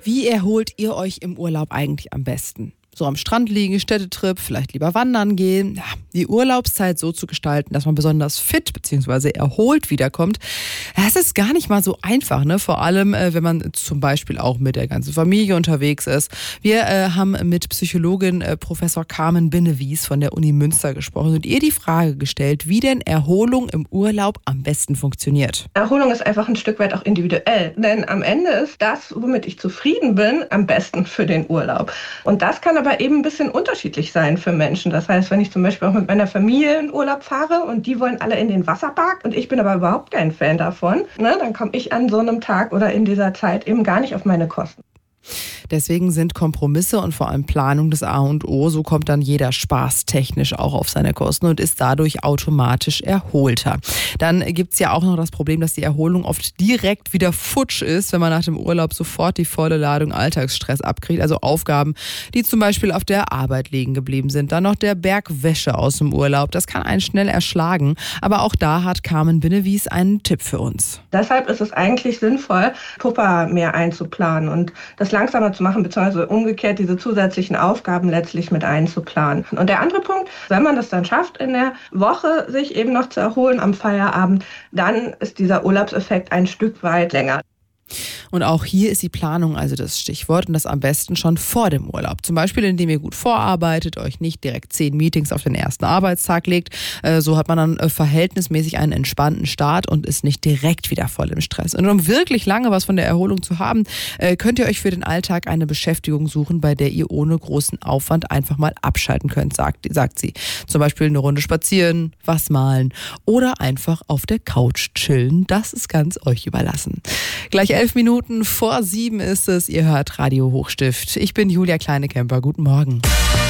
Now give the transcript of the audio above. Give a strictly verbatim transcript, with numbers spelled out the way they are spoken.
Wie erholt ihr euch im Urlaub eigentlich am besten? So am Strand liegen, Städtetrip, vielleicht lieber wandern gehen. Ja, die Urlaubszeit so zu gestalten, dass man besonders fit bzw. erholt wiederkommt, das ist gar nicht mal so einfach, ne? Vor allem, äh, wenn man zum Beispiel auch mit der ganzen Familie unterwegs ist. Wir äh, haben mit Psychologin äh, Professor Carmen Binnewies von der Uni Münster gesprochen und ihr die Frage gestellt, wie denn Erholung im Urlaub am besten funktioniert. Erholung ist einfach ein Stück weit auch individuell, denn am Ende ist das, womit ich zufrieden bin, am besten für den Urlaub. Und das kann aber eben ein bisschen unterschiedlich sein für Menschen. Das heißt, wenn ich zum Beispiel auch mit meiner Familie in Urlaub fahre und die wollen alle in den Wasserpark und ich bin aber überhaupt kein Fan davon, ne, dann komme ich an so einem Tag oder in dieser Zeit eben gar nicht auf meine Kosten. Deswegen sind Kompromisse und vor allem Planung das A und O. So kommt dann jeder spaßtechnisch auch auf seine Kosten und ist dadurch automatisch erholter. Dann gibt es ja auch noch das Problem, dass die Erholung oft direkt wieder futsch ist, wenn man nach dem Urlaub sofort die volle Ladung Alltagsstress abkriegt. Also Aufgaben, die zum Beispiel auf der Arbeit liegen geblieben sind. Dann noch der Berg Wäsche aus dem Urlaub. Das kann einen schnell erschlagen. Aber auch da hat Carmen Binnewies einen Tipp für uns. Deshalb ist es eigentlich sinnvoll, Puffer mehr einzuplanen und das langsamer zu machen, beziehungsweise umgekehrt diese zusätzlichen Aufgaben letztlich mit einzuplanen. Und der andere Punkt, wenn man das dann schafft, in der Woche sich eben noch zu erholen am Feierabend, dann ist dieser Urlaubseffekt ein Stück weit länger. Und auch hier ist die Planung also das Stichwort und das am besten schon vor dem Urlaub. Zum Beispiel, indem ihr gut vorarbeitet, euch nicht direkt zehn Meetings auf den ersten Arbeitstag legt. So hat man dann verhältnismäßig einen entspannten Start und ist nicht direkt wieder voll im Stress. Und um wirklich lange was von der Erholung zu haben, könnt ihr euch für den Alltag eine Beschäftigung suchen, bei der ihr ohne großen Aufwand einfach mal abschalten könnt, sagt, sagt sie. Zum Beispiel eine Runde spazieren, was malen oder einfach auf der Couch chillen. Das ist ganz euch überlassen. Gleich elf Minuten vor sieben ist es. Ihr hört Radio Hochstift. Ich bin Julia Kleinekemper. Guten Morgen.